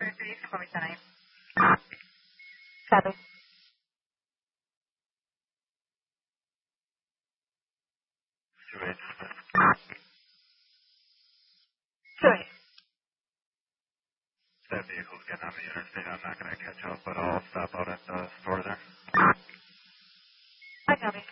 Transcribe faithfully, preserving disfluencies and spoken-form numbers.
Call me tonight. Copy. two eight. Two eight. That vehicle's getting on the interstate. I'm not going to catch up, but I'll stop out at the store there. I copy.